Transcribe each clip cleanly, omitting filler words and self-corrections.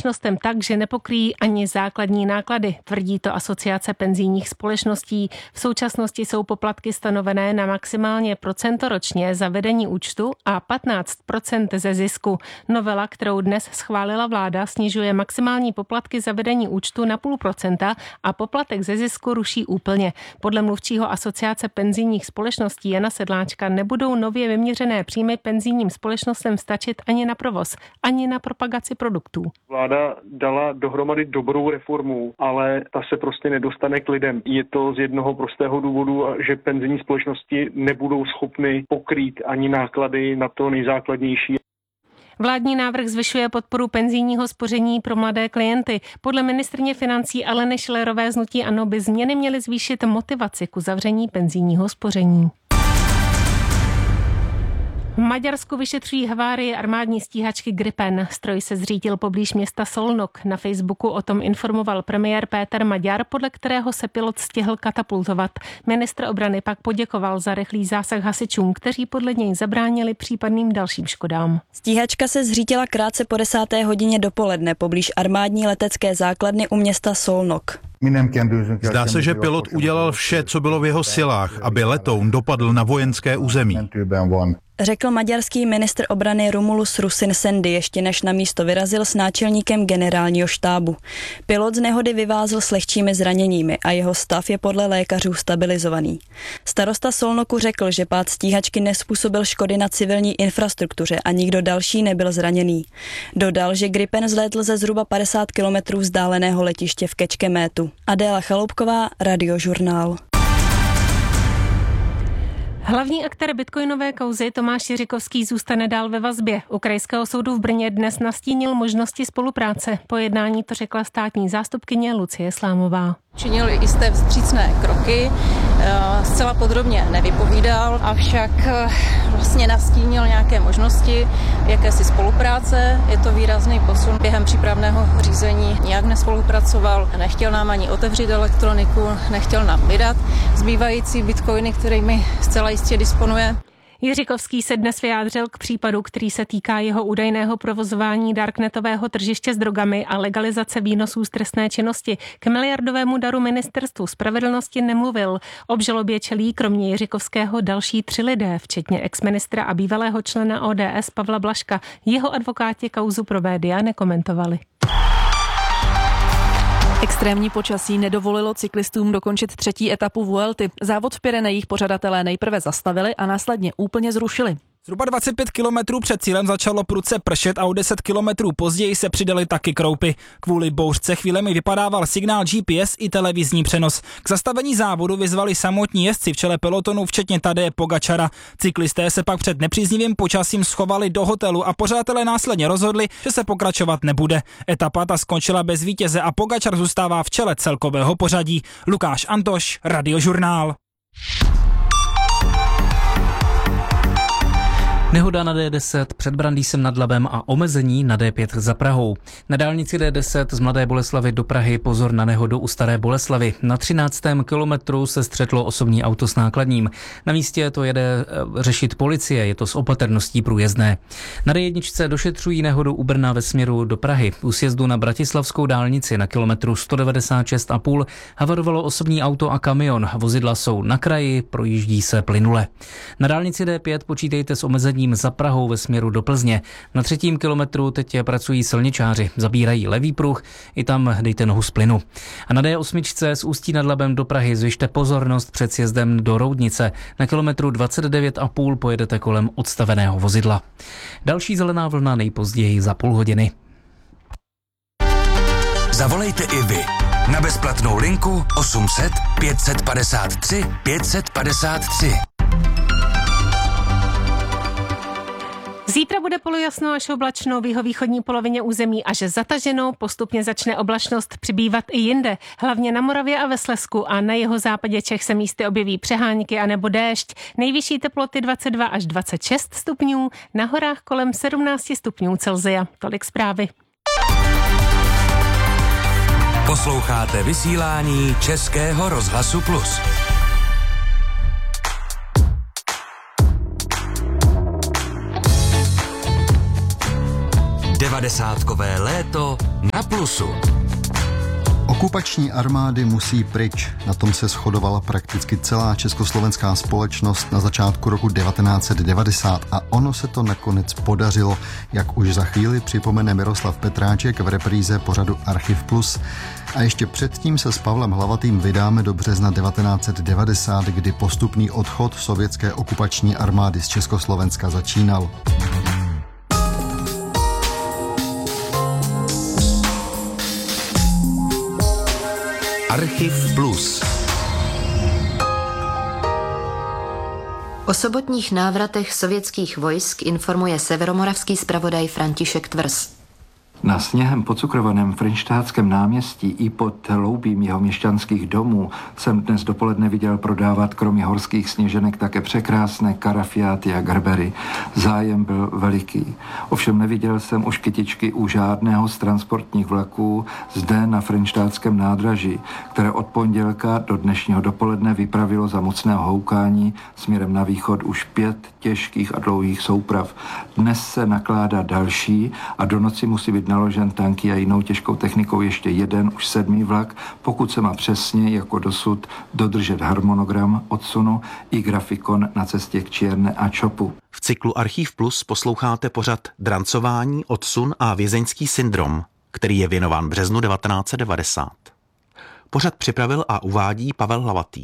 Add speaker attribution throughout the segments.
Speaker 1: společnostem tak, že nepokryjí ani základní náklady, tvrdí to Asociace penzijních společností. V současnosti jsou poplatky stanovené na maximálně procento ročně za vedení účtu a 15% ze zisku. Novela, kterou dnes schválila vláda, snižuje maximální poplatky za vedení účtu na 0,5% a poplatek ze zisku ruší úplně. Podle mluvčího Asociace penzijních společností Jana Sedláčka nebudou nově vyměřené příjmy penzijním společnostem stačit ani na provoz, ani na propagaci produktů.
Speaker 2: Vláda dala dohromady dobrou reformu, ale ta se prostě nedostane k lidem. Je to z jednoho prostého důvodu, že penzijní společnosti nebudou schopny pokrýt ani náklady na to nejzákladnější.
Speaker 1: Vládní návrh zvyšuje podporu penzijního spoření pro mladé klienty. Podle ministryně financí Aleny Schillerové z hnutí ANO by změny měly zvýšit motivaci k uzavření penzijního spoření. V Maďarsku vyšetřují havárii armádní stíhačky Gripen. Stroj se zřítil poblíž města Szolnok. Na Facebooku o tom informoval premiér Péter Maďar, podle kterého se pilot stihl katapultovat. Ministr obrany pak poděkoval za rychlý zásah hasičům, kteří podle něj zabránili případným dalším škodám.
Speaker 3: Stíhačka se zřítila krátce po 10. hodině dopoledne poblíž armádní letecké základny u města Szolnok.
Speaker 4: Zdá se, že pilot udělal vše, co bylo v jeho silách, aby letoun dopadl na vojenské území.
Speaker 3: Řekl maďarský ministr obrany Romulus Rusin Sendy, ještě než na místo vyrazil s náčelníkem generálního štábu. Pilot z nehody vyvázl s lehčími zraněními a jeho stav je podle lékařů stabilizovaný. Starosta Szolnoku řekl, že pád stíhačky nezpůsobil škody na civilní infrastruktuře a nikdo další nebyl zraněný. Dodal, že Gripen zlétl ze zhruba 50 kilometrů vzdáleného letiště v Kečkemétu. Adéla Chaloupková, Radiožurnál.
Speaker 1: Hlavní aktér bitcoinové kauzy Tomáš Jiřikovský zůstane dál ve vazbě. U krajského soudu v Brně dnes nastínil možnosti spolupráce. Po jednání to řekla státní zástupkyně Lucie Slámová.
Speaker 5: Činil jisté vstřícné kroky, zcela podrobně nevypovídal, avšak vlastně nastínil nějaké možnosti jakési spolupráce. Je to výrazný posun. Během přípravného řízení nijak nespolupracoval, nechtěl nám ani otevřít elektroniku, nechtěl nám vydat zbývající bitcoiny, kterými zcela jistě disponuje.
Speaker 1: Jiřikovský se dnes vyjádřil k případu, který se týká jeho údajného provozování darknetového tržiště s drogami a legalizace výnosů z trestné činnosti. K miliardovému daru ministerstvu spravedlnosti nemluvil. Obžalobě čelí kromě Jiřikovského další 3 lidé, včetně exministra a bývalého člena ODS Pavla Blažka. Jeho advokáti kauzu pro média nekomentovali.
Speaker 6: Extrémní počasí nedovolilo cyklistům dokončit 3. etapu Vuelty. Závod v Pyrenejích pořadatelé nejprve zastavili a následně úplně zrušili.
Speaker 7: Zhruba 25 kilometrů před cílem začalo prudce pršet a o 10 kilometrů později se přidaly taky kroupy. Kvůli bouřce chvílemi vypadával signál GPS i televizní přenos. K zastavení závodu vyzvali samotní jezdci v čele pelotonu, včetně Tadeje Pogačara. Cyklisté se pak před nepříznivým počasím schovali do hotelu a pořadatelé následně rozhodli, že se pokračovat nebude. Etapa ta skončila bez vítěze a Pogačar zůstává v čele celkového pořadí. Lukáš Antoš, Radiožurnál.
Speaker 8: Nehoda na D10 před Brandýsem nad Labem a omezení na D5 za Prahou. Na dálnici D10 z Mladé Boleslavi do Prahy pozor na nehodu u Staré Boleslavy. Na 13. kilometru se střetlo osobní auto s nákladním. Na místě to jede řešit policie, je to s opatrností průjezdné. Na D1 došetřují nehodu u Brna ve směru do Prahy. U sjezdu na Bratislavskou dálnici na kilometru 196,5 havarovalo osobní auto a kamion. Vozidla jsou na kraji, projíždí se plynule. Na dálnici D5 počítejte s omezením za Prahou ve směru do Plzně. Na 3. kilometru teď pracují silničáři, zabírají levý pruh, i tam dejte nohu z plynu. A na D8 z Ústí nad Labem do Prahy zvyšte pozornost před sjezdem do Roudnice. Na kilometru 29,5 pojedete kolem odstaveného vozidla. Další zelená vlna nejpozději za půl hodiny.
Speaker 9: Zavolejte i vy na bezplatnou linku 800 553 553.
Speaker 1: Zítra bude polojasno až oblačno v jihovýchodní polovině území a že zataženo, postupně začne oblačnost přibývat i jinde, hlavně na Moravě a ve Slezsku a na jihozápadě Čech se místy objeví přehánky a nebo déšť. Nejvyšší teploty 22 až 26 stupňů, na horách kolem 17 stupňů Celsia. Tolik zprávy.
Speaker 9: Posloucháte vysílání Českého rozhlasu Plus. 90kové léto na Plusu.
Speaker 10: Okupační armády musí pryč. Na tom se shodovala prakticky celá československá společnost na začátku roku 1990 a ono se to nakonec podařilo, jak už za chvíli připomene Miroslav Petráček v repríze pořadu Archiv Plus. A ještě předtím se s Pavlem Hlavatým vydáme do března 1990, kdy postupný odchod sovětské okupační armády z Československa začínal.
Speaker 9: Archiv Plus.
Speaker 11: O sobotních návratech sovětských vojsk informuje severomoravský zpravodaj František Tvrz.
Speaker 12: Na sněhem pocukrovaném Frenštátském náměstí i pod loubím jeho měšťanských domů jsem dnes dopoledne viděl prodávat kromě horských sněženek také překrásné karafiáty a gerbery. Zájem byl veliký. Ovšem neviděl jsem už kytičky u žádného z transportních vlaků zde na Frenštátském nádraží, které od pondělka do dnešního dopoledne vypravilo za mocného houkání směrem na východ už 5 těžkých a dlouhých souprav. Dnes se nakládá další a do noci musí být naložen tanky a jinou těžkou technikou ještě jeden, už 7. vlak, pokud se má přesně jako dosud dodržet harmonogram odsunu i grafikon na cestě k Čierne a Čopu.
Speaker 13: V cyklu Archiv Plus posloucháte pořad Drancování, odsun a vězeňský syndrom, který je věnován březnu 1990. Pořad připravil a uvádí Pavel Hlavatý.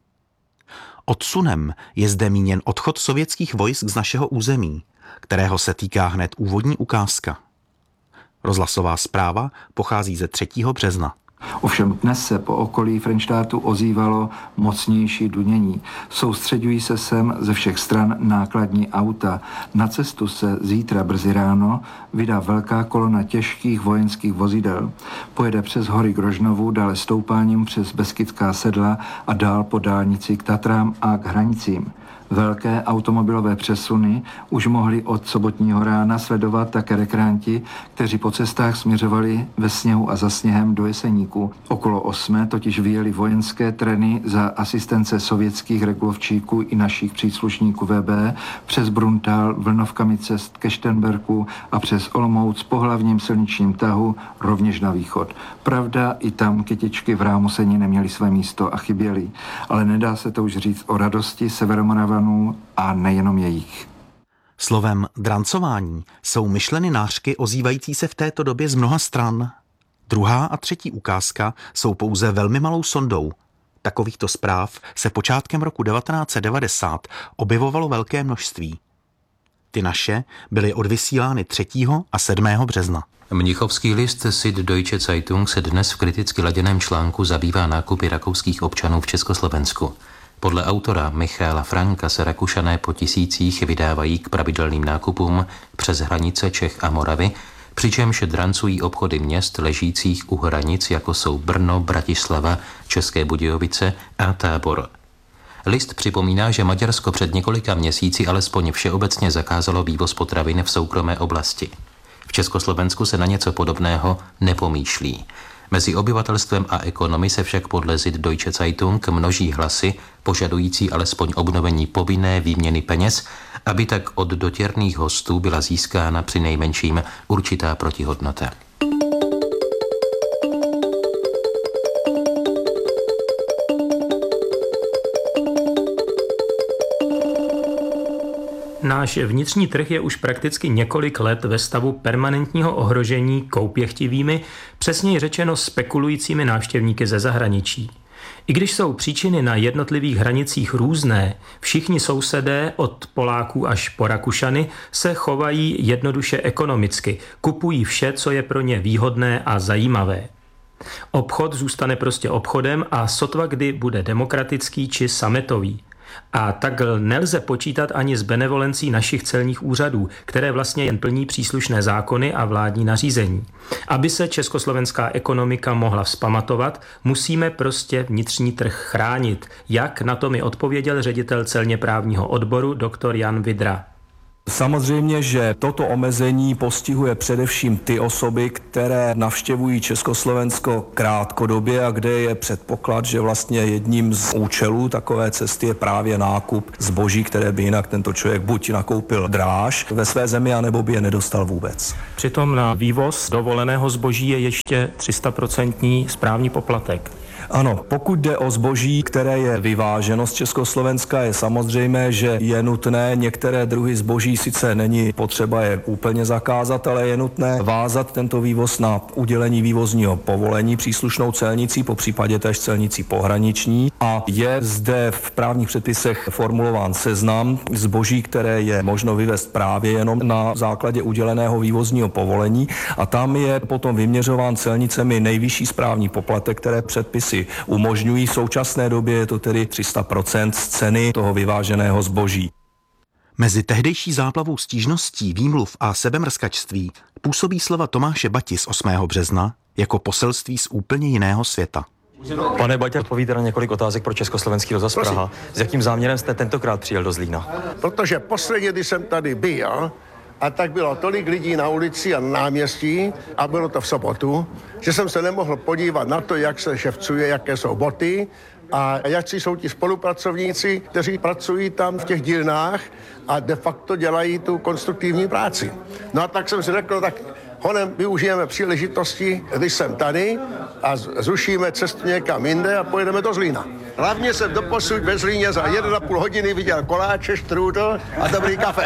Speaker 13: Odsunem je zde míněn odchod sovětských vojsk z našeho území, kterého se týká hned úvodní ukázka. Rozhlasová zpráva pochází ze 3. března.
Speaker 12: Ovšem dnes se po okolí Frenštátu ozývalo mocnější dunění. Soustředují se sem ze všech stran nákladní auta. Na cestu se zítra brzy ráno vydá velká kolona těžkých vojenských vozidel. Pojede přes hory k Rožnovu, dále stoupáním přes Beskidská sedla a dál po dálnici k Tatrám a k hranicím. Velké automobilové přesuny už mohli od sobotního rána sledovat také rekreanti, kteří po cestách směřovali ve sněhu a za sněhem do Jeseníku. Okolo 8 totiž vyjeli vojenské treny za asistence sovětských regulovčíků i našich příslušníků VB přes Bruntál vlnovkami cest ke Štenberku a přes Olomouc po hlavním silničním tahu rovněž na východ. Pravda, i tam kytičky v Rámuseni neměly své místo a chyběly, ale nedá se to už říct o radosti Severomoravanů a nejenom jejich.
Speaker 13: Slovem drancování jsou myšleny nářky ozývající se v této době z mnoha stran. 2. a 3. ukázka jsou pouze velmi malou sondou. Takovýchto zpráv se počátkem roku 1990 objevovalo velké množství. Ty naše byly odvysílány 3. a 7. března.
Speaker 14: Mnichovský list Süddeutsche Zeitung se dnes v kriticky laděném článku zabývá nákupy rakouských občanů v Československu. Podle autora Michaela Franka se Rakušané po tisících vydávají k pravidelným nákupům přes hranice Čech a Moravy, přičemž drancují obchody měst ležících u hranic, jako jsou Brno, Bratislava, České Budějovice a Tábor. List připomíná, že Maďarsko před několika měsíci alespoň všeobecně zakázalo vývoz potravin v soukromé oblasti. V Československu se na něco podobného nepomýšlí. Mezi obyvatelstvem a ekonomy se však podle Süddeutsche Zeitung množí hlasy požadující alespoň obnovení povinné výměny peněz, aby tak od dotěrných hostů byla získána při nejmenším určitá protihodnota.
Speaker 15: Náš vnitřní trh je už prakticky několik let ve stavu permanentního ohrožení koupěchtivými, přesněji řečeno spekulujícími návštěvníky ze zahraničí. I když jsou příčiny na jednotlivých hranicích různé, všichni sousedé od Poláků až po Rakušany se chovají jednoduše ekonomicky, kupují vše, co je pro ně výhodné a zajímavé. Obchod zůstane prostě obchodem a sotva kdy bude demokratický či sametový. A tak nelze počítat ani s benevolencí našich celních úřadů, které vlastně jen plní příslušné zákony a vládní nařízení. Aby se československá ekonomika mohla vzpamatovat, musíme prostě vnitřní trh chránit, jak na to mi odpověděl ředitel celně právního odboru dr. Jan Vidra.
Speaker 16: Samozřejmě, že toto omezení postihuje především ty osoby, které navštěvují Československo krátkodobě a kde je předpoklad, že vlastně jedním z účelů takové cesty je právě nákup zboží, které by jinak tento člověk buď nakoupil dráž ve své zemi, anebo by je nedostal vůbec.
Speaker 15: Přitom na vývoz dovoleného zboží je ještě 300% správní poplatek.
Speaker 16: Ano, pokud jde o zboží, které je vyváženo z Československa, je samozřejmé, že je nutné některé druhy zboží, sice není potřeba je úplně zakázat, ale je nutné vázat tento vývoz na udělení vývozního povolení příslušnou celnicí, popřípadě též celnicí pohraniční. A je zde v právních předpisech formulován seznam zboží, které je možno vyvést právě jenom na základě uděleného vývozního povolení a tam je potom vyměřován celnicemi nejvyšší správní poplatek, které předpisy umožňují. V současné době je to tedy 300% z ceny toho vyváženého zboží.
Speaker 13: Mezi tehdejší záplavou stížností, výmluv a sebemrskačství působí slova Tomáše Bati z 8. března jako poselství z úplně jiného světa.
Speaker 17: Pane Baťa, odpovíte na několik otázek pro Československý rozhlas Praha. S jakým záměrem jste tentokrát přijel do Zlína?
Speaker 18: Protože posledně, když jsem tady byl, a tak bylo tolik lidí na ulici a na náměstí, a bylo to v sobotu, že jsem se nemohl podívat na to, jak se ševcuje, jaké jsou boty a jak jsou ti spolupracovníci, kteří pracují tam v těch dílnách a de facto dělají tu konstruktivní práci. No a tak jsem si řekl, tak honem využijeme příležitosti, když jsem tady a zrušíme cestu někam jinde a pojedeme do Zlína. Hlavně jsem doposud ve Zlíně za 1,5 hodiny viděl koláče, štrůdl a dobrý kafe.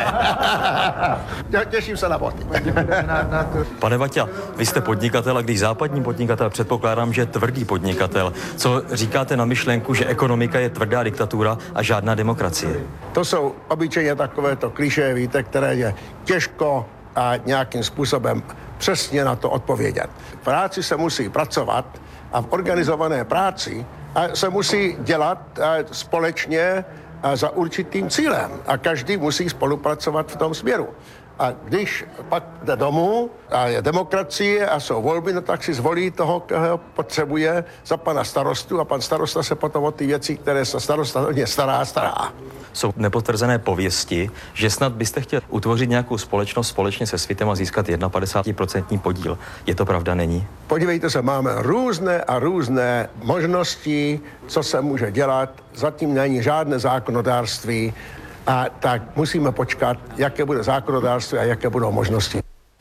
Speaker 18: Těším se na boty.
Speaker 17: Pane Baťa, vy jste podnikatel a když západní podnikatel, předpokládám, že je tvrdý podnikatel. Co říkáte na myšlenku, že ekonomika je tvrdá diktatura a žádná demokracie?
Speaker 18: To jsou obyčejně takovéto klišé, víte, které je těžko a nějakým způsobem přesně na to odpovědět. V práci se musí pracovat a v organizované práci se musí dělat společně za určitým cílem a každý musí spolupracovat v tom směru. A když pak jde domů a je demokracie a jsou volby, no tak si zvolí toho, koho potřebuje za pana starostu a pan starosta se potom o ty věci, které se starosta hodně stará.
Speaker 17: Jsou nepotvrzené pověsti, že snad byste chtěl utvořit nějakou společnost společně se světem a získat 51% podíl. Je to pravda, není?
Speaker 18: Podívejte se, máme různé možnosti, co se může dělat. Zatím není žádné zákonodárství a tak musíme počkat, jaké bude zákonodárství a jaké budou možnosti.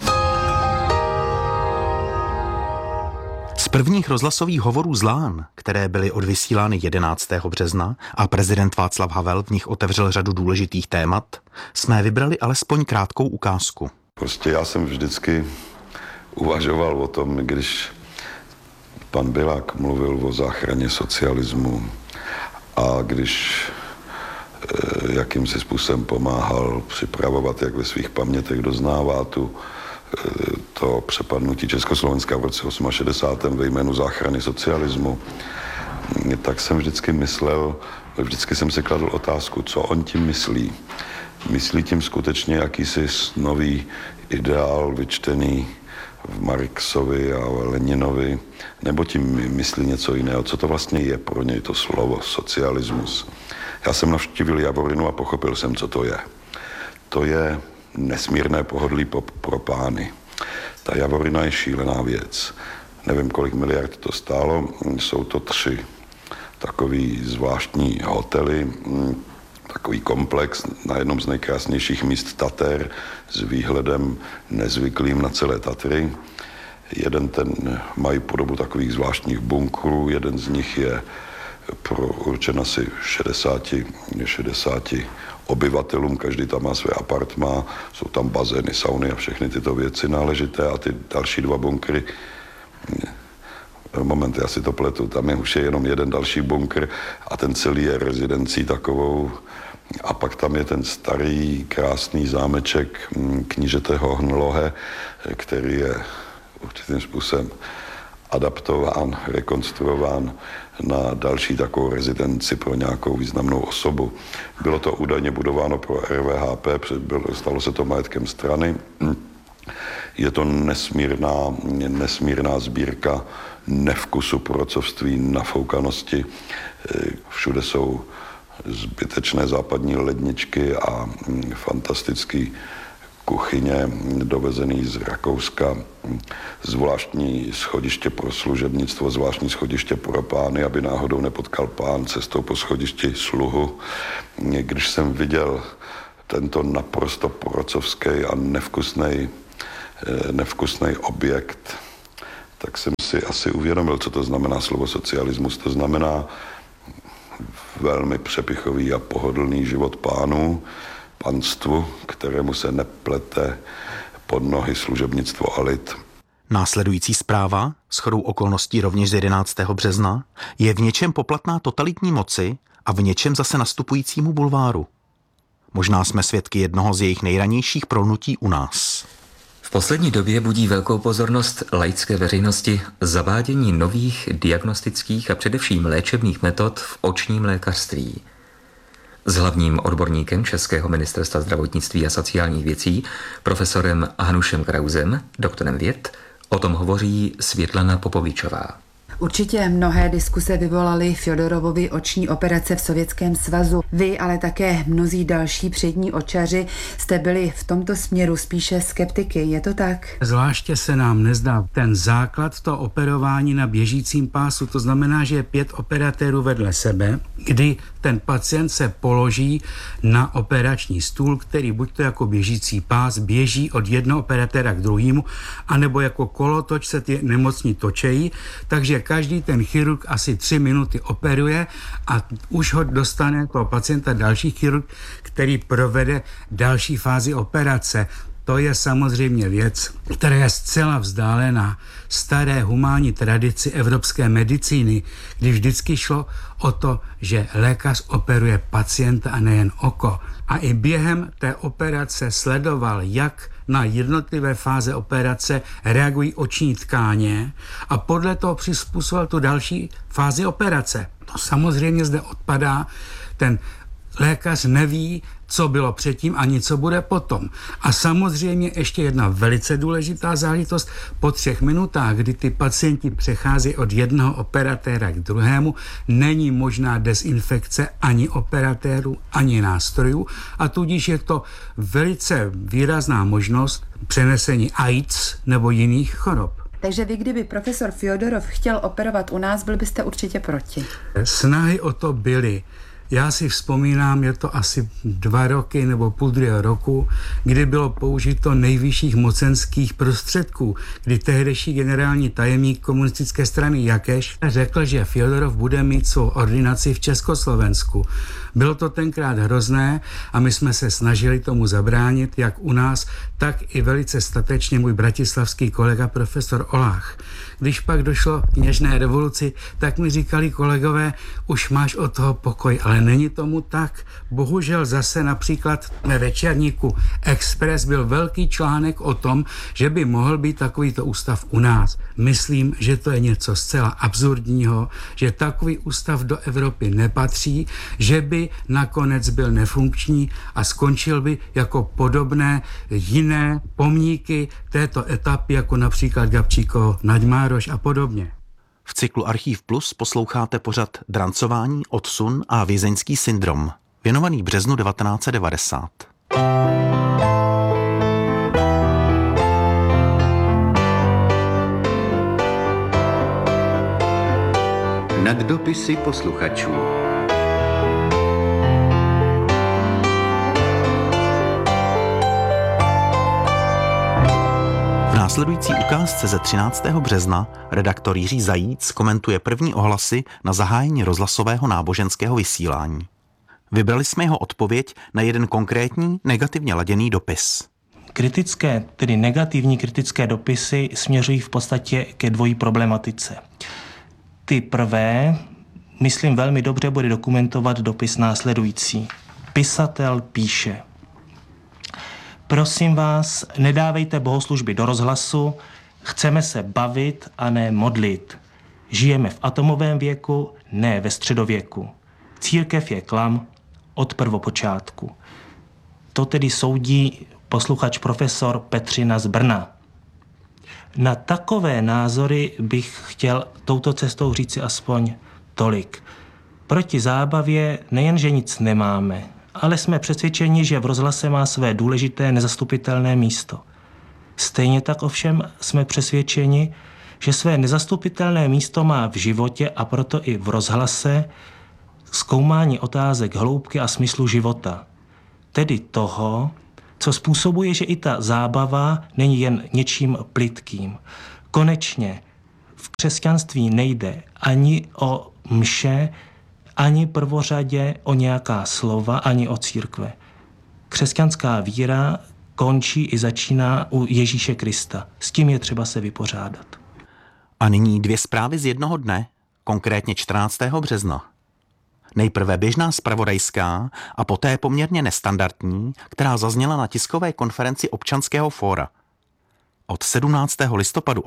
Speaker 13: Z prvních rozhlasových hovorů z Lán, které byly odvysílány 11. března a prezident Václav Havel v nich otevřel řadu důležitých témat, jsme vybrali alespoň krátkou ukázku.
Speaker 19: Prostě já jsem vždycky uvažoval o tom, když pan Bilák mluvil o záchraně socialismu a když jakýmsi způsobem pomáhal připravovat, jak ve svých pamětech doznává to přepadnutí Československa v roce 68. ve jménu záchrany socialismu, tak jsem vždycky myslel, vždycky jsem si kladl otázku, co on tím myslí. Myslí tím skutečně jakýsi nový ideál vyčtený v Marxovi a Leninovi, nebo tím myslí něco jiného, co to vlastně je pro něj to slovo socialismus. Já jsem navštívil Javorinu a pochopil jsem, co to je. To je nesmírné pohodlí pro pány. Ta Javorina je šílená věc. Nevím, kolik miliard to stálo. Jsou to 3 takový zvláštní hotely, takový komplex na jednom z nejkrásnějších míst Tater s výhledem nezvyklým na celé Tatry. Jeden ten mají podobu takových zvláštních bunkrů, jeden z nich je určen asi 60 obyvatelům, každý tam má své apartmá, jsou tam bazény, sauny a všechny tyto věci náležité a ty další 2 bunkry, moment, já si to pletu, tam je už jenom jeden další bunkr a ten celý je rezidencí takovou a pak tam je ten starý krásný zámeček knížete Hohenlohe, který je určitým způsobem adaptován, rekonstruován na další takovou rezidenci pro nějakou významnou osobu. Bylo to údajně budováno pro RVHP, stalo se to majetkem strany. Je to nesmírná sbírka nevkusu, porocovství, nafoukanosti. Všude jsou zbytečné západní ledničky a fantastický kuchyně dovezený z Rakouska, zvláštní schodiště pro služebnictvo, zvláštní schodiště pro pány, aby náhodou nepotkal pán cestou po schodišti sluhu. Když jsem viděl tento naprosto porocovský a nevkusný objekt, tak jsem si asi uvědomil, co to znamená slovo socialismus. To znamená velmi přepichový a pohodlný život pánů, panstvu, kterému se neplete pod nohy služebnictvo a lid.
Speaker 13: Následující zpráva, shodou okolností rovněž z 11. března, je v něčem poplatná totalitní moci a v něčem zase nastupujícímu bulváru. Možná jsme svědky jednoho z jejich nejranějších pronutí u nás.
Speaker 20: V poslední době budí velkou pozornost laické veřejnosti zavádění nových diagnostických a především léčebných metod v očním lékařství. S hlavním odborníkem Českého ministerstva zdravotnictví a sociálních věcí, profesorem Hanušem Krausem, doktorem věd, o tom hovoří Světlana Popovičová.
Speaker 21: Určitě mnohé diskuse vyvolaly Fjodorovovi oční operace v Sovětském svazu. Vy, ale také mnozí další přední očaři jste byli v tomto směru spíše skeptiky, je to tak?
Speaker 22: Zvláště se nám nezdá ten základ, to operování na běžícím pásu, to znamená, že je 5 operatérů vedle sebe, kdy ten pacient se položí na operační stůl, který buď to jako běžící pás běží od jednoho operatéra k druhému, anebo jako kolotoč se ty nemocní točejí, takže každý ten chirurg asi 3 minuty operuje a už ho dostane toho pacienta další chirurg, který provede další fázi operace. To je samozřejmě věc, která je zcela vzdálená staré humánní tradici evropské medicíny, kdy vždycky šlo o to, že lékař operuje pacienta a nejen oko. A i během té operace sledoval, jak na jednotlivé fáze operace reagují oční tkáně a podle toho přizpůsobil tu další fázi operace. To samozřejmě zde odpadá, ten lékař neví, co bylo předtím ani co bude potom. A samozřejmě ještě jedna velice důležitá záležitost, po 3 minutách, kdy ty pacienti přechází od jednoho operatéra k druhému, není možná dezinfekce ani operatérů, ani nástrojů a tudíž je to velice výrazná možnost přenesení AIDS nebo jiných chorob.
Speaker 21: Takže vy, kdyby profesor Fjodorov chtěl operovat u nás, byl byste určitě proti.
Speaker 22: Snahy o to byly. Já si vzpomínám, je to asi 2 roky nebo půl druhého roku, kdy bylo použito nejvyšších mocenských prostředků, kdy tehdejší generální tajemník komunistické strany Jakeš řekl, že Fjodorov bude mít svou ordinaci v Československu. Bylo to tenkrát hrozné a my jsme se snažili tomu zabránit, jak u nás, tak i velice statečně můj bratislavský kolega profesor Olách. Když pak došlo k kněžné revoluci, tak mi říkali kolegové, už máš od toho pokoj, ale není tomu tak. Bohužel zase například ve večerníku Express byl velký článek o tom, že by mohl být takovýto ústav u nás. Myslím, že to je něco zcela absurdního, že takový ústav do Evropy nepatří, že by nakonec byl nefunkční a skončil by jako podobné jiné pomníky této etapy, jako například Gabčíkovo Naďmároš a podobně.
Speaker 13: V cyklu Archív Plus posloucháte pořad Drancování, odsun a vězeňský syndrom, věnovaný březnu 1990.
Speaker 9: Nad dopisy posluchačů.
Speaker 13: V následující ukázce ze 13. března redaktor Jiří Zajíc komentuje první ohlasy na zahájení rozhlasového náboženského vysílání. Vybrali jsme jeho odpověď na jeden konkrétní negativně laděný dopis.
Speaker 23: Kritické, tedy negativní kritické dopisy směřují v podstatě ke dvojí problematice. Ty prvé, myslím, velmi dobře bude dokumentovat dopis následující. Pisatel píše: Prosím vás, nedávejte bohoslužby do rozhlasu, chceme se bavit a ne modlit. Žijeme v atomovém věku, ne ve středověku. Církev je klam od prvopočátku. To tedy soudí posluchač profesor Petřina z Brna. Na takové názory bych chtěl touto cestou říci aspoň tolik. Proti zábavě nejenže nic nemáme, ale jsme přesvědčeni, že v rozhlase má své důležité nezastupitelné místo. Stejně tak ovšem jsme přesvědčeni, že své nezastupitelné místo má v životě a proto i v rozhlase zkoumání otázek hloubky a smyslu života. Tedy toho, co způsobuje, že i ta zábava není jen něčím plytkým. Konečně v křesťanství nejde ani o mše, ani prvořadě o nějaká slova, ani o církve. Křesťanská víra končí i začíná u Ježíše Krista. S tím je třeba se vypořádat.
Speaker 13: A nyní 2 zprávy z jednoho dne, konkrétně 14. března. Nejprve běžná zpravodajská a poté poměrně nestandardní, která zazněla na tiskové konferenci Občanského fóra. Od 17. listopadu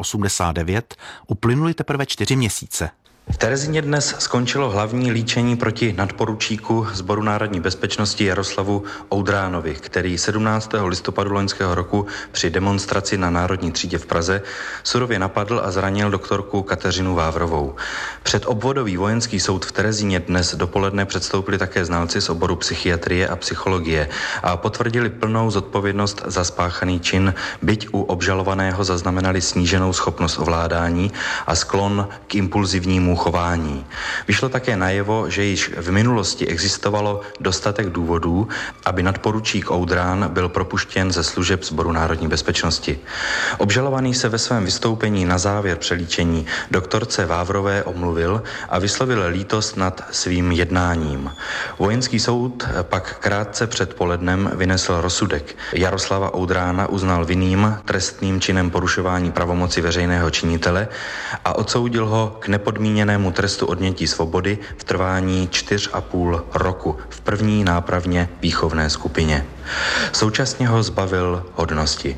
Speaker 13: 89 uplynuly teprve 4 měsíce.
Speaker 2: V Terezíně dnes skončilo hlavní líčení proti nadporučíku Sboru národní bezpečnosti Jaroslavu Oudránovi, který 17. listopadu loňského roku při demonstraci na Národní třídě v Praze surově napadl a zranil doktorku Kateřinu Vávrovou. Před obvodový vojenský soud v Terezíně dnes dopoledne předstoupili také znalci z oboru psychiatrie a psychologie a potvrdili plnou zodpovědnost za spáchaný čin, byť u obžalovaného zaznamenali sníženou schopnost ovládání a sklon k impulzivnímu chování. Vyšlo také najevo, že již v minulosti existovalo dostatek důvodů, aby nadporučík Oudrán byl propuštěn ze služeb Sboru národní bezpečnosti. Obžalovaný se ve svém vystoupení na závěr přelíčení doktorce Vávrové omluvil a vyslovil lítost nad svým jednáním. Vojenský soud pak krátce před polednem vynesl rozsudek. Jaroslava Oudrána uznal vinným trestným činem porušování pravomoci veřejného činitele a odsoudil ho k nepodmíněnému trestu odnětí svobody v trvání 4,5 roku v první nápravně výchovné skupině. Současně ho zbavil hodnosti.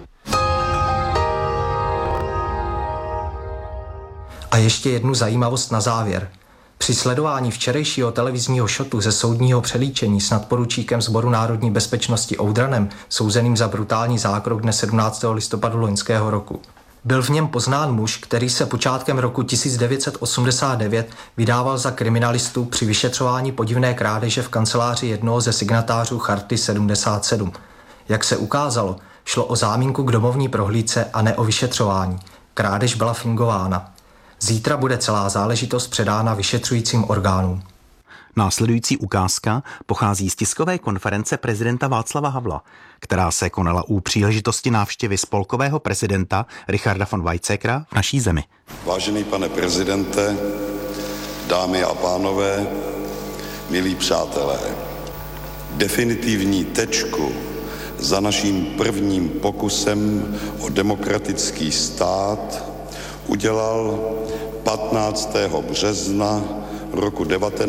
Speaker 3: A ještě jednu zajímavost na závěr. Při sledování včerejšího televizního šotu ze soudního přelíčení s nadporučíkem Sboru národní bezpečnosti Oudranem, souzeným za brutální zákrok dne 17. listopadu loňského roku, byl v něm poznán muž, který se počátkem roku 1989 vydával za kriminalistu při vyšetřování podivné krádeže v kanceláři jednoho ze signatářů Charty 77. Jak se ukázalo, šlo o záminku k domovní prohlídce a ne o vyšetřování. Krádež byla fingována. Zítra bude celá záležitost předána vyšetřujícím orgánům.
Speaker 13: Následující ukázka pochází z tiskové konference prezidenta Václava Havla, která se konala u příležitosti návštěvy spolkového prezidenta Richarda von Weizsäckera v naší zemi.
Speaker 19: Vážený pane prezidente, dámy a pánové, milí přátelé, definitivní tečku za naším prvním pokusem o demokratický stát udělal 15. března roku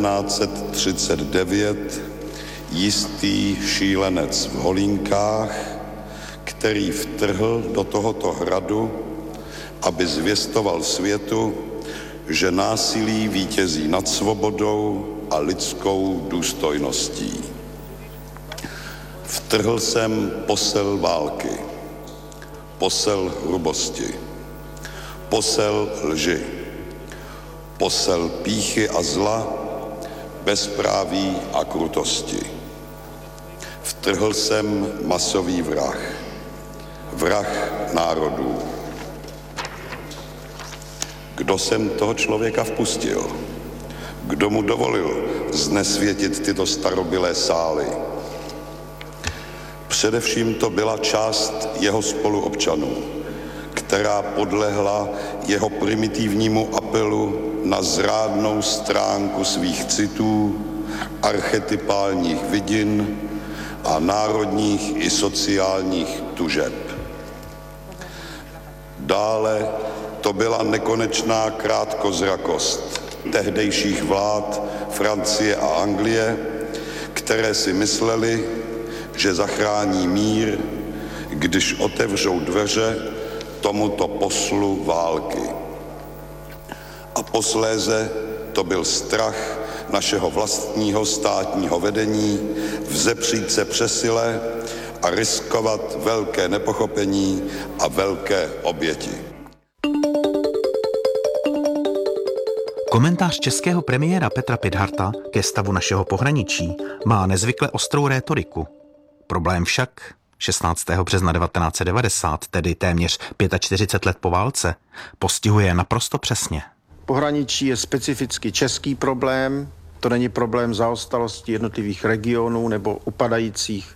Speaker 19: 1939 jistý šílenec v Holínkách, který vtrhl do tohoto hradu, aby zvěstoval světu, že násilí vítězí nad svobodou a lidskou důstojností. Vtrhl jsem posel války, posel hrubosti, posel lži, posel pýchy a zla, bezpráví a krutosti. Vtrhl jsem masový vrah, vrah národů. Kdo sem toho člověka vpustil? Kdo mu dovolil znesvětit tyto starobylé sály? Především to byla část jeho spoluobčanů, která podlehla jeho primitivnímu apelu na zrádnou stránku svých citů, archetypálních vidin a národních i sociálních tužeb. Dále to byla nekonečná krátkozrakost tehdejších vlád Francie a Anglie, které si mysleli, že zachrání mír, když otevřou dveře tomuto poslu války. A posléze to byl strach našeho vlastního státního vedení vzepřít se přesile a riskovat velké nepochopení a velké oběti.
Speaker 13: Komentář českého premiéra Petra Pithardta ke stavu našeho pohraničí má nezvykle ostrou rétoriku. Problém však 16. března 1990, tedy téměř 45 let po válce, postihuje naprosto přesně.
Speaker 4: Pohraničí je specificky český problém, to není problém zaostalosti jednotlivých regionů nebo upadajících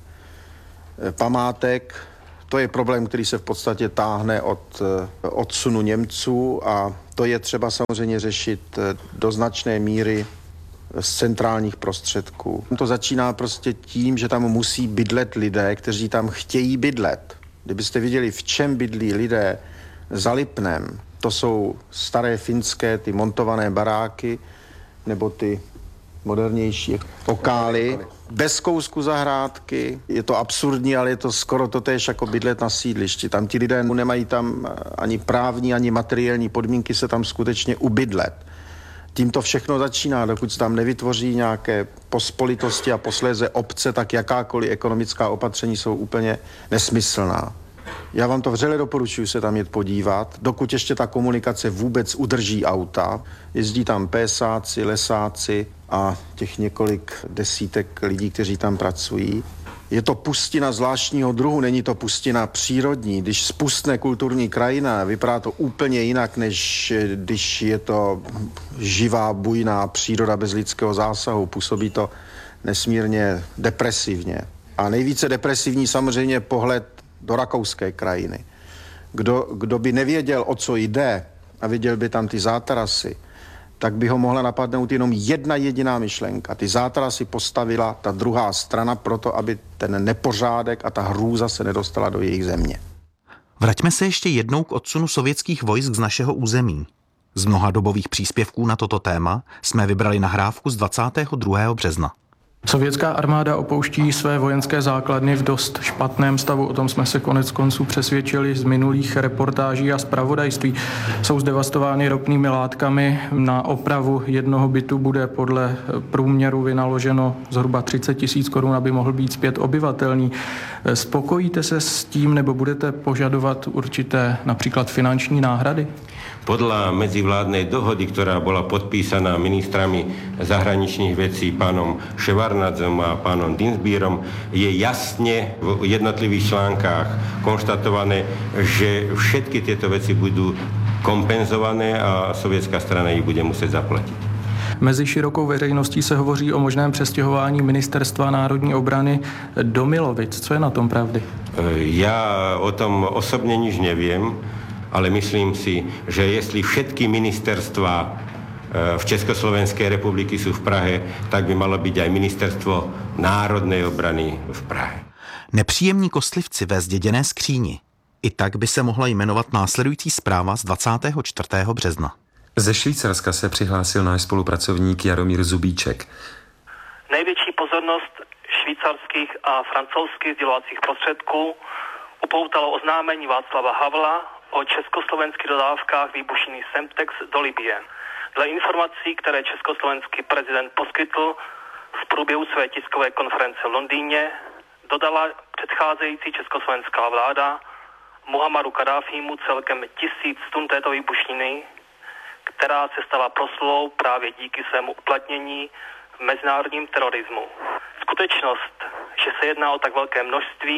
Speaker 4: památek. To je problém, který se v podstatě táhne od odsunu Němců a to je třeba samozřejmě řešit do značné míry z centrálních prostředků. To začíná prostě tím, že tam musí bydlet lidé, kteří tam chtějí bydlet. Kdybyste viděli, v čem bydlí lidé za Lipnem, to jsou staré finské, ty montované baráky, nebo ty modernější okály, bez kousku zahrádky. Je to absurdní, ale je to skoro totéž jako bydlet na sídlišti. Tam ti lidé nemají tam ani právní, ani materiální podmínky se tam skutečně ubydlet. Tím to všechno začíná, dokud se tam nevytvoří nějaké pospolitosti a posléze obce, tak jakákoliv ekonomická opatření jsou úplně nesmyslná. Já vám to vřele doporučuji se tam jet podívat, dokud ještě ta komunikace vůbec udrží auta. Jezdí tam pésáci, lesáci a těch několik desítek lidí, kteří tam pracují. Je to pustina zvláštního druhu, není to pustina přírodní. Když spustne kulturní krajina, vypadá to úplně jinak, než když je to živá, bujná příroda bez lidského zásahu. Působí to nesmírně depresivně. A nejvíce depresivní samozřejmě pohled do rakouské krajiny. Kdo by nevěděl, o co jde a viděl by tam ty zátarasy, tak by ho mohla napadnout jenom jedna jediná myšlenka. Ty zátarasy postavila ta druhá strana proto, aby ten nepořádek a ta hrůza se nedostala do jejich země.
Speaker 13: Vraťme se ještě jednou k odsunu sovětských vojsk z našeho území. Z mnoha dobových příspěvků na toto téma jsme vybrali nahrávku z 22. března.
Speaker 5: Sovětská armáda opouští své vojenské základny v dost špatném stavu, o tom jsme se konec konců přesvědčili z minulých reportáží a zpravodajství. Jsou zdevastovány ropnými látkami, na opravu jednoho bytu bude podle průměru vynaloženo zhruba 30 000 korun, aby mohl být zpět obyvatelný. Spokojíte se s tím nebo budete požadovat určité například finanční náhrady?
Speaker 6: Podľa medzivládnej dohody, ktorá bola podpísaná ministrami zahraničných vecí pánom Ševarnadzom a pánom Dinsbírom, je jasne v jednotlivých článkách konštatované, že všetky tieto veci budú kompenzované a sovětská strana ich bude muset zaplatit.
Speaker 5: Mezi širokou veřejností se hovoří o možném přestěhování Ministerstva národní obrany do Milovic. Co je na tom pravdy?
Speaker 6: Ja o tom osobne nič neviem, ale myslím si, že jestli všetky ministerstva v Československej republiky sú v Prahe, tak by malo byť aj ministerstvo národnej obrany v Prahe.
Speaker 13: Nepříjemní kostlivci ve zděděné skříni. I tak by se mohla jmenovat následující zpráva z 24. března.
Speaker 24: Ze Švýcarska se přihlásil náš spolupracovník Jaromír Zubíček.
Speaker 25: Největší pozornost švýcarských a francouzských sdělovacích prostředků upoutalo oznámení Václava Havla o československých dodávkách výbušiny Semtex do Libye. Dle informací, které československý prezident poskytl v průběhu své tiskové konference v Londýně, dodala předcházející československá vláda Muhammaru Kadáfímu celkem 1000 tun této výbušniny, která se stala proslulou právě díky svému uplatnění v mezinárodním terorismu. Skutečnost, že se jedná o tak velké množství,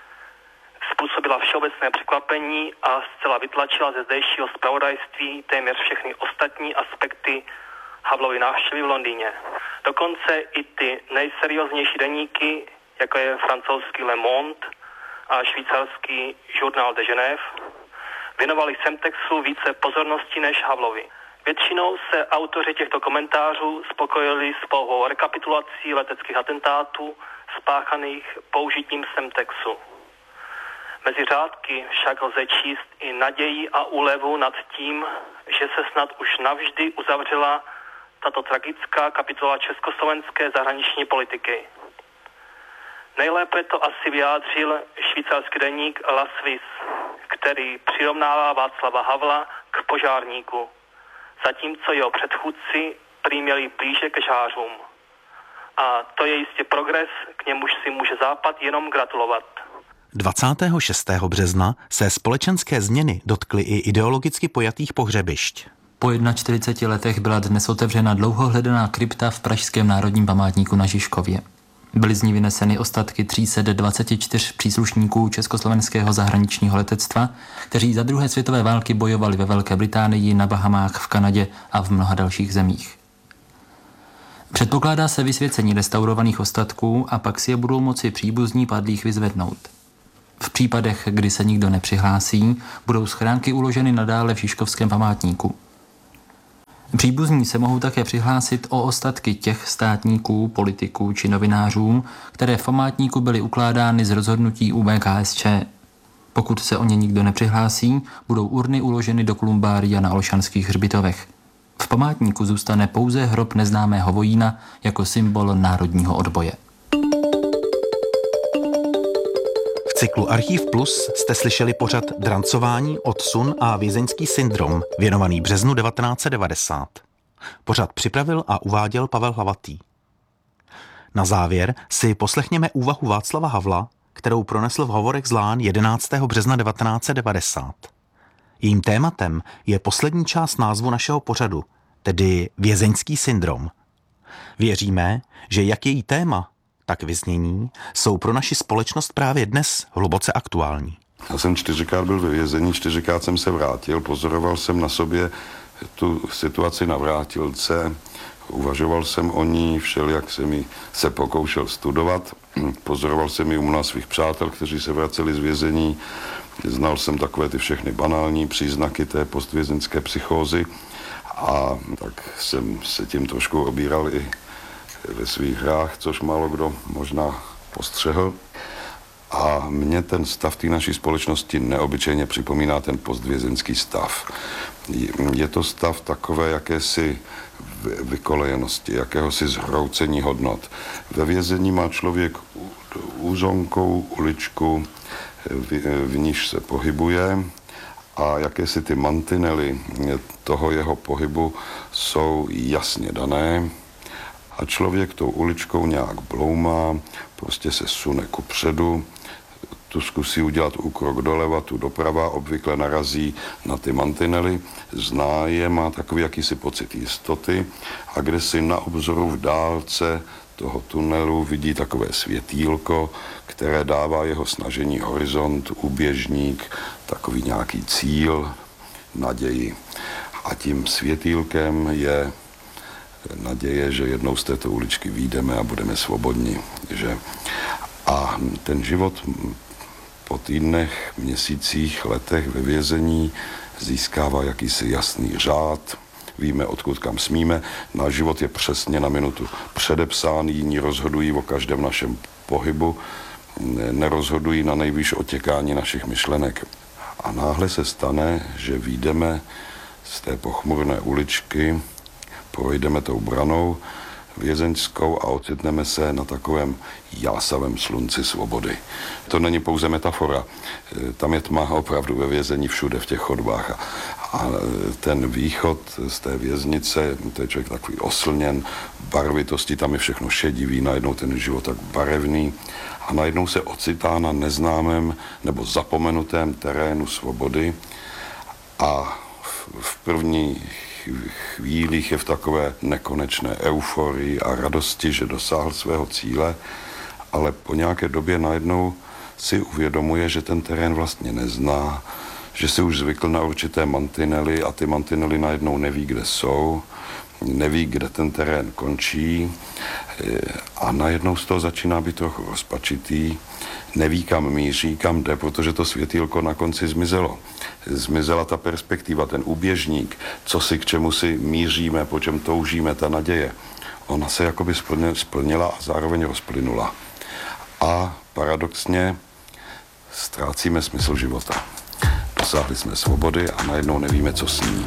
Speaker 25: způsobila všeobecné překvapení a zcela vytlačila ze zdejšího zpravodajství téměř všechny ostatní aspekty Havlovy návštěvy v Londýně. Dokonce i ty nejserióznější deníky, jako je francouzský Le Monde a švýcarský Journal de Genève, věnovali Semtexu více pozornosti než Havlovi. Většinou se autoři těchto komentářů spokojili s pouhou rekapitulací leteckých atentátů spáchaných použitím Semtexu. Mezi řádky však lze číst i naději a úlevu nad tím, že se snad už navždy uzavřela tato tragická kapitola československé zahraniční politiky. Nejlépe to asi vyjádřil švýcarský deník La Suisse, který přirovnává Václava Havla k požárníku, zatímco jeho předchůdci prý měli blíže ke žhářům. A to je jistě progres, k němuž si může Západ jenom gratulovat.
Speaker 13: 26. března se společenské změny dotkly i ideologicky pojatých pohřebišť.
Speaker 14: Po 41 letech byla dnes otevřena dlouho hledaná krypta v pražském Národním památníku na Žižkově. Byly z ní vyneseny ostatky 324 příslušníků československého zahraničního letectva, kteří za druhé světové války bojovali ve Velké Británii, na Bahamách, v Kanadě a v mnoha dalších zemích. Předpokládá se vysvěcení restaurovaných ostatků a pak si je budou moci příbuzní padlých vyzvednout. V případech, kdy se nikdo nepřihlásí, budou schránky uloženy nadále v Žižkovském památníku. Příbuzní se mohou také přihlásit o ostatky těch státníků, politiků či novinářů, které v památníku byly ukládány z rozhodnutí UBKSČ. Pokud se o ně nikdo nepřihlásí, budou urny uloženy do klumbária na Olšanských hřbitovech. V památníku zůstane pouze hrob neznámého vojína jako symbol národního odboje.
Speaker 13: V cyklu Archív Plus jste slyšeli pořad Drancování, odsun a vězeňský syndrom, věnovaný březnu 1990. Pořad připravil a uváděl Pavel Hlavatý. Na závěr si poslechněme úvahu Václava Havla, kterou pronesl v Hovorech z Lán 11. března 1990. Jejím tématem je poslední část názvu našeho pořadu, tedy vězeňský syndrom. Věříme, že jak její téma, tak vyznění jsou pro naši společnost právě dnes hluboce aktuální.
Speaker 19: Já jsem 4krát byl ve vězení, 4krát jsem se vrátil, pozoroval jsem na sobě tu situaci na vrátilce, uvažoval jsem o ní, všelijak jsem ji se pokoušel studovat, pozoroval jsem ji u mnoha svých přátel, kteří se vraceli z vězení, znal jsem takové ty všechny banální příznaky té postvězeňské psychózy a tak jsem se tím trošku obíral i ve svých hrách, což málo kdo možná postřehl. A mně ten stav té naší společnosti neobyčejně připomíná ten postvězeňský stav. Je to stav takové jakési vykolejenosti, jakéhosi zhroucení hodnot. Ve vězení má člověk úzonkou uličku, v níž se pohybuje a jakési ty mantinely toho jeho pohybu jsou jasně dané. A člověk tou uličkou nějak bloumá, prostě se sune kupředu, tu zkusí udělat úkrok doleva, tu doprava, obvykle narazí na ty mantinely, zná je, má takový jakýsi pocit jistoty a kde si na obzoru v dálce toho tunelu vidí takové světýlko, které dává jeho snažení horizont, úběžník, takový nějaký cíl, naději. A tím světýlkem je naděje, že jednou z této uličky vyjdeme a budeme svobodní. Že? A ten život po týdnech, měsících, letech ve vězení získává jakýsi jasný řád. Víme, odkud kam smíme. Náš život je přesně na minutu předepsán, jiní rozhodují o každém našem pohybu, nerozhodují na nejvýš otěkání našich myšlenek. A náhle se stane, že vyjdeme z té pochmurné uličky, projdeme tou branou vězeňskou a ocitneme se na takovém jásavém slunci svobody. To není pouze metafora. Tam je tma opravdu ve vězení všude v těch chodbách. A ten východ z té věznice, to je člověk takový oslněn, barvitosti, tam je všechno šedivý, najednou ten život tak barevný a najednou se ocitá na neznámém nebo zapomenutém terénu svobody a v první chvílích je v takové nekonečné euforii a radosti, že dosáhl svého cíle, ale po nějaké době najednou si uvědomuje, že ten terén vlastně nezná, že si už zvykl na určité mantinely a ty mantinely najednou neví, kde jsou, neví, kde ten terén končí a najednou z toho začíná být trochu rozpačitý, neví, kam míří, kam jde, protože to světýlko na konci zmizelo. Zmizela ta perspektiva, ten úběžník, co si k čemu si míříme, po čem toužíme, ta naděje. Ona se jakoby splnila a zároveň rozplynula. A paradoxně ztrácíme smysl života. Dosáhli jsme svobody a najednou nevíme, co s ní.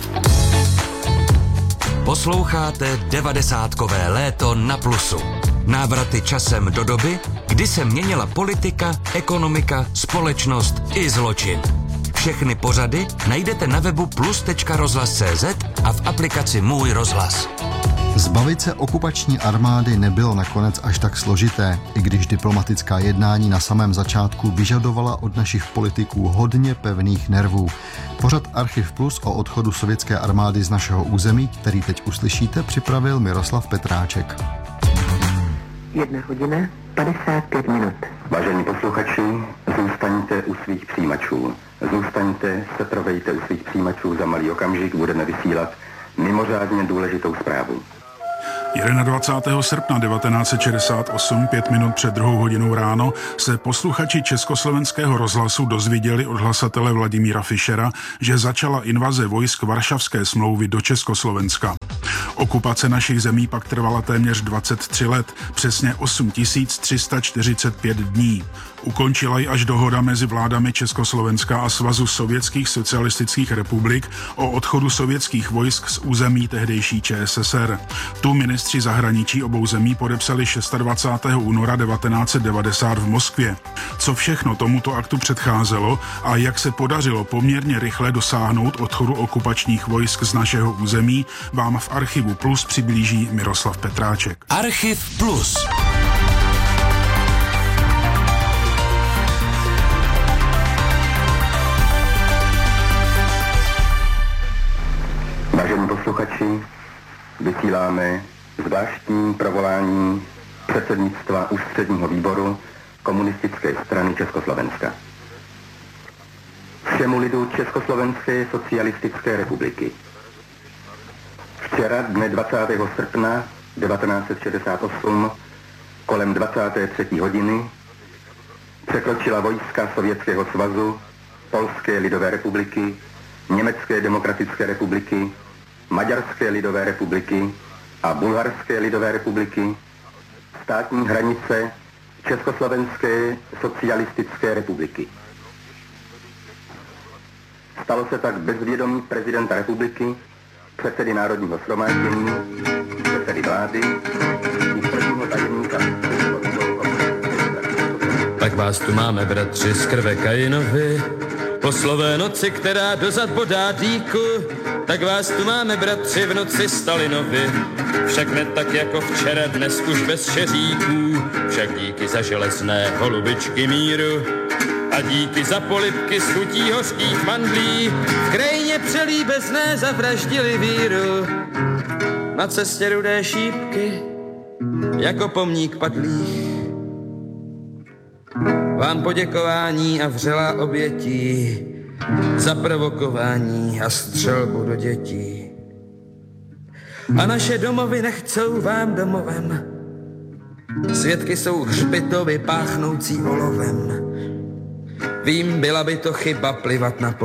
Speaker 1: Posloucháte 90kové léto na Plusu. Návraty časem do doby, kdy se měnila politika, ekonomika, společnost i zločin. Všechny pořady najdete na webu plus.rozhlas.cz a v aplikaci Můj rozhlas.
Speaker 7: Zbavit se okupační armády nebylo nakonec až tak složité, i když diplomatická jednání na samém začátku vyžadovala od našich politiků hodně pevných nervů. Pořad Archiv Plus o odchodu sovětské armády z našeho území, který teď uslyšíte, připravil Miroslav Petráček.
Speaker 8: 1:55.
Speaker 10: Vážení posluchači, zůstaňte u svých přijímačů. Zůstaňte, setrvejte u svých přijímačů, za malý okamžik budeme vysílat mimořádně důležitou zprávu.
Speaker 11: 21. srpna 1968, 5 minut před 2 hodinou ráno, se posluchači Československého rozhlasu dozvěděli od hlasatele Vladimíra Fischera, že začala invaze vojsk Varšavské smlouvy do Československa. Okupace našich zemí pak trvala téměř 23 let, přesně 8345 dní. Ukončila ji až dohoda mezi vládami Československa a Svazu sovětských socialistických republik o odchodu sovětských vojsk z území tehdejší ČSSR. Tu ministři zahraničí obou zemí podepsali 26. února 1990 v Moskvě. Co všechno tomuto aktu předcházelo a jak se podařilo poměrně rychle dosáhnout odchodu okupačních vojsk z našeho území, vám v Archivu Plus přiblíží Miroslav Petráček.
Speaker 1: Archiv Plus.
Speaker 10: Vážení posluchači, vysíláme zvláštní provolání předsednictva Ústředního výboru Komunistické strany Československa. Všemu lidu Československé socialistické republiky. Včera, dne 20. srpna 1968, kolem 23. hodiny, překročila vojska Sovětského svazu, Polské lidové republiky, Německé demokratické republiky, Maďarské lidové republiky a Bulharské lidové republiky státní hranice Československé socialistické republiky. Stalo se tak bez vědomí prezidenta republiky, předsedy Národního shromáždění, předsedy vlády i prvního tajemníka.
Speaker 12: Tak vás tu máme, bratři, z krve Kainovi, po slové noci, která dozad bodá dýku, tak vás tu máme, bratři, v noci Stalinovi. Však ne tak jako včera, dnes už bez šeříků, však díky za železné holubičky míru a díky za polibky z chutí hořkých mandlí v krajině přelíbezné zavraždili víru. Na cestě rudé šípky jako pomník padlých, vám poděkování a vřelá obětí za provokování a střelbu do dětí. A naše domovy nechcou vám domovem, svědky jsou hřbitovy páchnoucí olovem. Vím, byla by to chyba plivat na